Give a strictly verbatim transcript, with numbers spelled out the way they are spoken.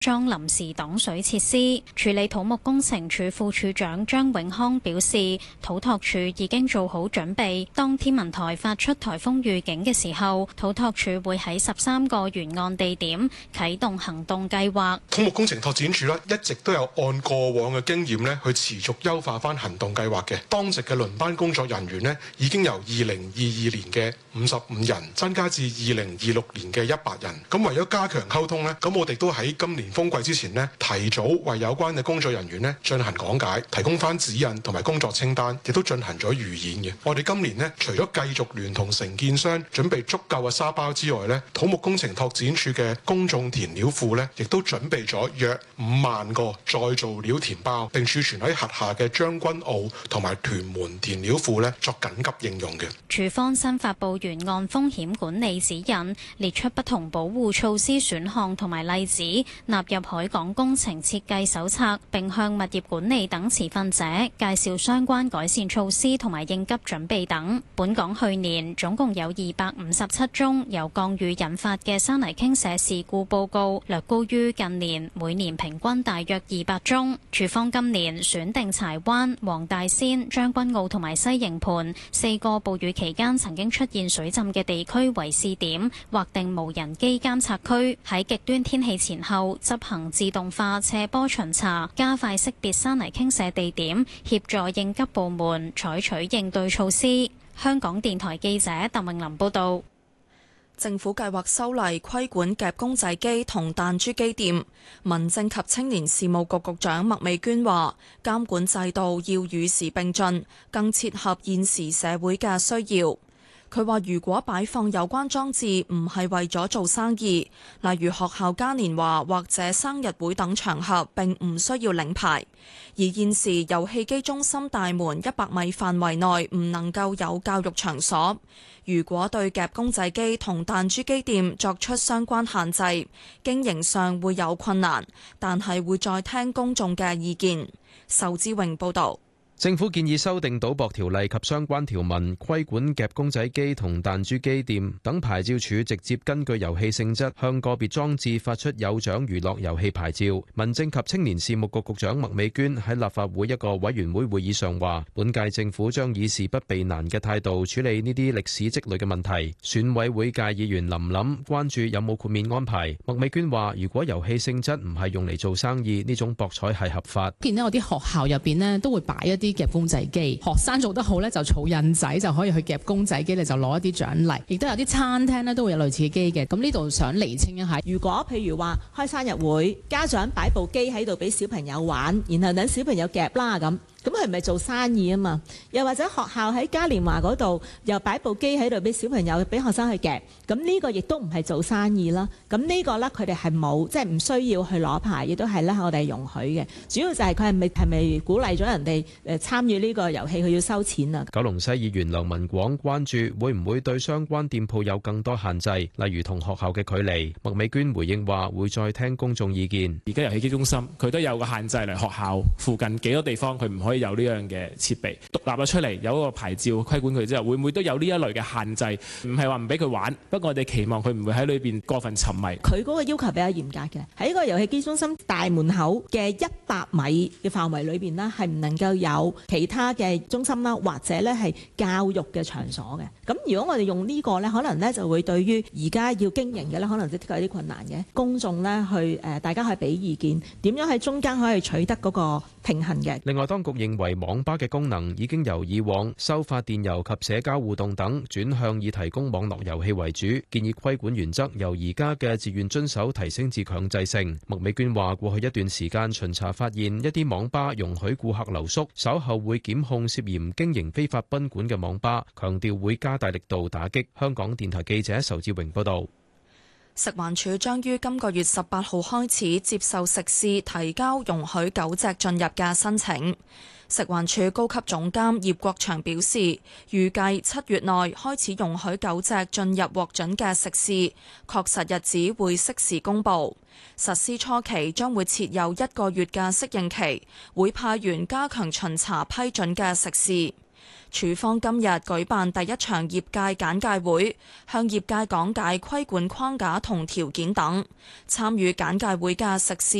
裝臨時擋水設施。處理土木工程處副處長張永康表示，土拓署已經做好準備，當天文台發出颱風預警嘅時候，土拓署會喺十三個沿岸地點啟動行動計劃。 土木工程拓展署咧一直都有按過往嘅經驗咧去持續優化翻行動計劃嘅。當值嘅輪班工作人員咧已經由二零二二年嘅五十五人增加至二零二六年嘅一百人。咁為咗加強溝通咧，咁我哋都喺今年風季之前呢，提早為有關嘅工作人員呢進行講解，提供翻指引同埋工作清單，亦都進行咗預演嘅。我哋今年呢，除咗繼續聯同承建商準備足夠嘅沙包之外呢，土木工程拓展署嘅公眾填料庫呢，亦都準備咗約五萬個再造料填包，並儲存喺轄下嘅將軍澳同埋屯門填料庫呢，作緊急應用嘅。 署方新發布沿岸風險管理指引，列出不同保護措施選項同埋例子，納入海港工程設計手冊，並向物業管理等持份者介紹相關改善措施同埋應急準備等。本港去年總共有二百五十七宗由降雨引發嘅山泥傾瀉事故報告，略高於近年每年平均大約二百宗。署方今年選定柴灣、黃大仙、將軍澳同埋西營盤四個暴雨期間曾經出現水浸嘅地區為試點，劃定無人機監測區，喺極端天氣前後執行自動化斜坡巡查，加快識別山泥傾瀉地點，協助應急部門採取應對措施。香港電台記者鄧穎琳報道。 政府計劃修例規管夾公仔機同彈珠機店。民政及青年事務局局長麥美娟話，監管制度要與時並進，更切合現時社會嘅需要。佢話：如果擺放有關裝置唔係為咗做生意，例如學校嘉年華或者生日會等場合，並唔需要領牌。而現時遊戲機中心大門一百米範圍內唔能夠有教育場所。如果對夾公仔機同彈珠機店作出相關限制，經營上會有困難，但係會再聽公眾嘅意見。仇志榮報導。 政府建議修訂賭博條例及相關條文，規管夾公仔機同彈珠機店等牌照處直接根據遊戲性質向個別裝置發出有獎娛樂遊戲牌照。民政及青年事務局局長麥美娟喺立法會一個委員會會議上話，本屆政府將以事不避難嘅態度處理呢啲歷史積累嘅問題。選委會界議員林琳關注有冇豁免安排。麥美娟話，如果遊戲性質唔係用嚟做生意，呢種博彩係合法。 見到我啲學校入邊呢都會擺一啲夾公仔機，學生做得好咧就儲印仔就可以去夾公仔機，你就攞一啲獎勵。亦都有啲餐廳咧都會有類似嘅機嘅。咁呢度想釐清一下， 如果譬如話開生日會，家長擺部機喺度俾小朋友玩，然後等小朋友夾啦咁。咁係咪做生意啊嘛？又或者學校喺嘉年華嗰度又擺部機喺度俾小朋友、俾學生去夾，咁呢個亦都唔係做生意啦。咁呢個呢，佢哋係冇，即係唔需要去攞牌，亦都係咧我哋容許嘅。主要就係佢係咪係咪鼓勵咗人哋誒參與呢個遊戲，佢要收錢啊？ 九龍西議員梁文廣關注會唔會對相關店鋪有更多限制，例如同學校嘅距離。麥美娟回應話會再聽公眾意見。 而家遊戲機中心佢都有個限制，嚟學校附近幾多地方佢唔可以。可以有呢樣嘅設備獨立咗出嚟，有一個牌照規管佢之後，會唔會都有呢一類嘅限制？唔係話唔俾佢玩，不過我哋期望佢唔會喺裏邊過分沉迷。 佢嗰個要求比較嚴格嘅，喺個遊戲機中心大門口嘅一百米嘅範圍裏邊呢，係唔能夠有其他嘅中心啦，或者咧係教育嘅場所嘅。咁如果我哋用呢個呢，可能呢就會對於而家要經營嘅呢，可能即係有啲困難嘅。公眾呢，去誒，大家可以俾意見，點樣喺中間可以取得嗰個平衡嘅。 另外，當局認為網吧嘅功能已經由以往收發電郵及社交互動等，轉向以提供網絡遊戲為主，建議規管原則由而家嘅自願遵守提升至強制性。麥美娟話：過去一段時間巡查發現一啲網吧容許顧客留宿，稍後會檢控涉嫌經營非法賓館嘅網吧，強調會加大力度打擊。香港電台記者仇志榮報導。 食環署將於今個月十八號開始接受食肆提交容許狗隻進入嘅申請。食環署高級總監葉國祥表示，預計七月內開始容許狗隻進入獲准嘅食肆，確實日子會適時公佈。實施初期將會設有一個月嘅適應期，會派員加強巡查批准嘅食肆。 署方今日舉辦第一場業界簡介會，向業界講解規管框架同條件等。參與簡介會嘅食肆